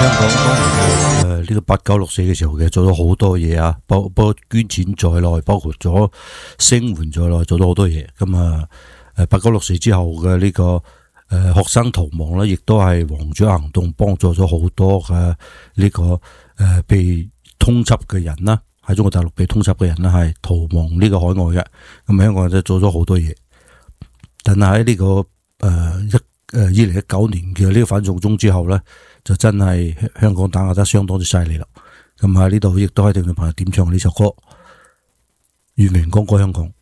香港呢個8964嘅時候嘅做咗好多嘢啊，包括捐錢在內，包括咗聲援在內，做咗好多嘢。咁啊8964之後嘅呢個學生逃亡咧，亦都係黃雀行動幫助咗好多嘅呢個被通緝嘅人啦，喺中國大陸被通緝嘅人啦，係逃亡呢個海外嘅。咁香港就做咗好多嘢，但係喺呢個2019年嘅呢個反送中之後咧，就真係香港打壓得相當之犀利啦。咁喺呢度亦都喺聽眾朋友點唱呢首歌《願榮光歸香港》。